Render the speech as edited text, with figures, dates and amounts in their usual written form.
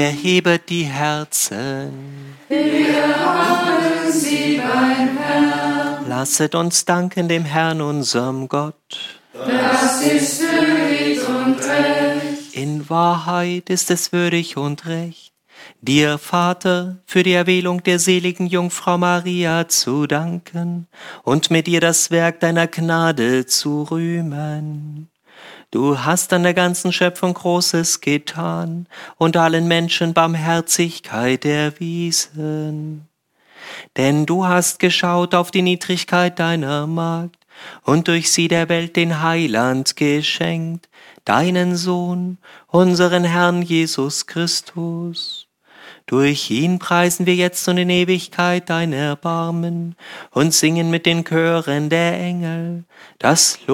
Erhebet die Herzen. Wir haben sie beim Herrn. Lasset uns danken dem Herrn, unserem Gott. Das ist würdig und recht. In Wahrheit ist es würdig und recht, dir, Vater, für die Erwählung der seligen Jungfrau Maria zu danken und mit ihr das Werk deiner Gnade zu rühmen. Du hast an der ganzen Schöpfung Großes getan und allen Menschen Barmherzigkeit erwiesen. Denn du hast geschaut auf die Niedrigkeit deiner Magd und durch sie der Welt den Heiland geschenkt, deinen Sohn, unseren Herrn Jesus Christus. Durch ihn preisen wir jetzt und in Ewigkeit dein Erbarmen und singen mit den Chören der Engel das